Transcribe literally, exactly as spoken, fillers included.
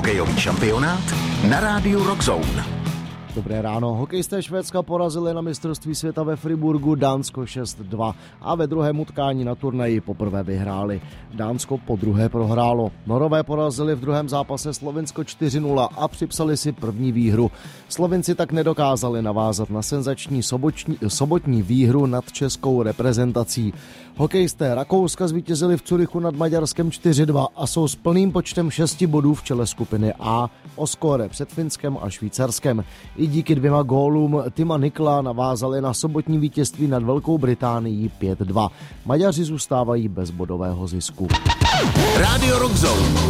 Hokejový šampionát na rádiu Rockzone. Dobré ráno. Hokejisté Švédska porazili na mistrovství světa ve Friburgu Dánsko šest dva a ve druhém utkání na turnaji poprvé vyhráli. Dánsko po druhé prohrálo. Norové porazili v druhém zápase Slovinsko čtyři nula a připsali si první výhru. Slovinci tak nedokázali navázat na senzační sobotní, sobotní výhru nad českou reprezentací. Hokejisté Rakouska zvítězili v Curychu nad Maďarskem čtyři dva a jsou s plným počtem šesti bodů v čele skupiny A o skóre před Finskem a Švýcarskem. I díky dvěma gólům Tima Nikla navázali na sobotní vítězství nad Velkou Británií pět dva. Maďaři zůstávají bez bodového zisku. Rádio Rockzone.